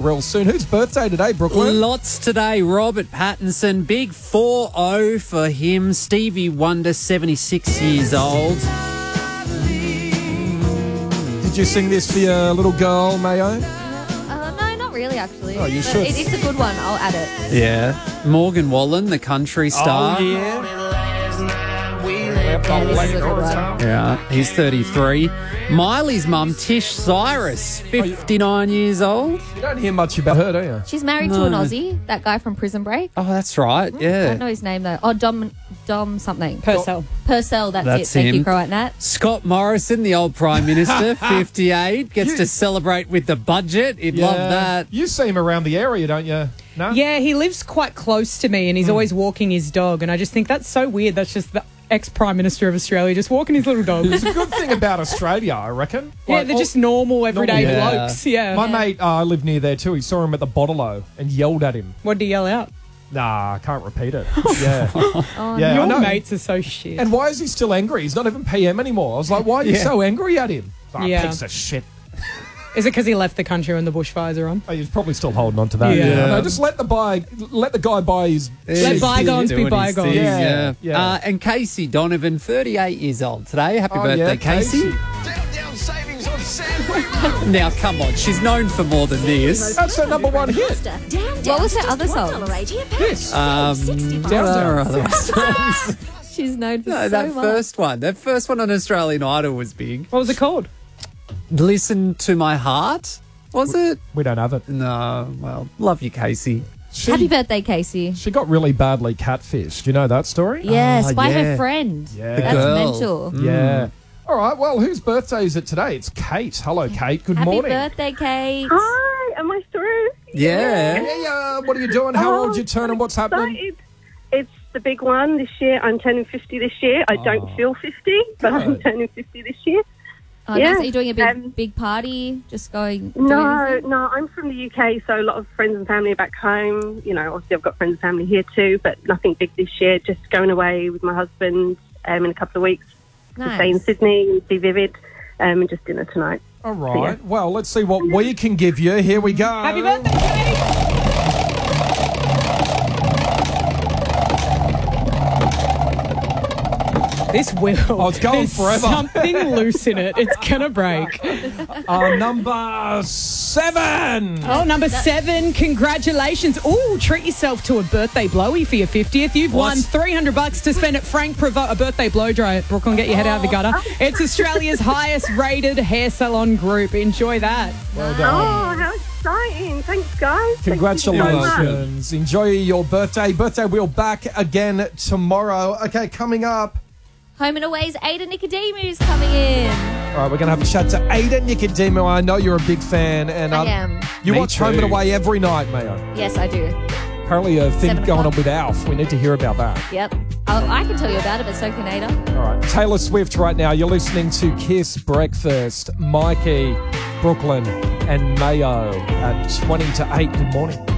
real soon. Whose birthday today, Brooklyn? Lots today. Robert Pattinson, big 4-0 for him. Stevie Wonder, 76 years old. Did you sing this for your little girl, Mayo? No, not really, actually. Oh, you But should. It's a good one. I'll add it. Yeah. Morgan Wallen, the country star. Oh, yeah. Yeah, this is a good one. Yeah, he's 33. Miley's mum, Tish Cyrus, 59 years old. You don't hear much about her, do you? She's married to an Aussie, that guy from Prison Break. Oh, that's right, I yeah. don't know his name, though. Oh, Dom something. Purcell. Purcell, that's it. That's Thank him. you, Croat Nat. Scott Morrison, the old Prime Minister, 58, gets to celebrate with the budget. He'd love that. You see him around the area, don't you? No? Yeah, he lives quite close to me and he's always walking his dog. And I just think that's so weird. That's just the ex-Prime Minister of Australia just walking his little dog. It's a good thing about Australia, I reckon. Yeah, they're just normal, everyday Yeah. blokes. Yeah. My mate, I live near there too. He saw him at the Bottle-O and yelled at him. What did he yell out? Nah, I can't repeat it. Yeah. Oh, yeah, I Your know. mates are so shit. And why is he still angry? He's not even PM anymore. I was like, why are you so angry at him? Oh, Yeah. piece of shit. Is it because he left the country when the bushfires are on? Oh, he's probably still holding on to that. Yeah. No, just let the guy buy his. Let bygones be Doing his bygones. thing, Yeah, yeah. And Casey Donovan, 38 years old today. Happy Oh, birthday, yeah, Casey. Now, come on. She's known for more than this. That's her number one hit. What was her other song? This. What are other songs? She's known for No, so that much. first one. That first one on Australian Idol was big. What was it called? Listen to My Heart, was it? We don't have it. No, well, love you, Casey. Happy birthday, Casey. She got really badly catfished. Do you know that story? Yes, by yeah. her friend. Yeah. That's girl. mental. Yeah. All right. Well, whose birthday is it today? It's Kate. Hello, Kate. Good Happy morning. birthday, Kate. Hi, am I through? Yeah. Yeah. What are you doing? How old you turning? What's happening? It's the big one this year. I'm turning 50 this year. I don't feel 50, but I'm Right. turning 50 this year. Oh, Yeah. nice. Are you doing a big party? Just going? doing anything? No, I'm from the UK, so a lot of friends and family are back home. You know, obviously I've got friends and family here too, but nothing big this year. Just going away with my husband in a couple of weeks to stay in Nice. Sydney and see Vivid, and just dinner tonight. All right. Well, let's see what we can give you. Here we go. Happy birthday, Kate! This will. Oh, it's going There's forever. something loose in it. It's going to break. Number 7. Oh, number 7. Congratulations. Ooh, treat yourself to a birthday blowy for your 50th. You've won $300 to spend at Frank Provo, a birthday blow dry at Brooklyn. Get your head out of the gutter. It's Australia's highest rated hair salon group. Enjoy that. Well done. Oh, how exciting. Thanks, guys. Thank you so much. Congratulations. Enjoy your birthday. Birthday wheel back again tomorrow. Okay, coming up. Home and Away's Ada Nicodemus coming in. All right, we're going to have a chat to Ada Nicodemo. I know you're a big fan. And I am. You Me watch Home and too. Away every night, Mayo. Yes, I do. Apparently a thing 7 going on o'clock. with Alf. We need to hear about that. Yep. I can tell you about it, but so can Ada. All right. Taylor Swift right now. You're listening to Kiss Breakfast. Mikey, Brooklyn, and Mayo at 20 to 8. Good morning.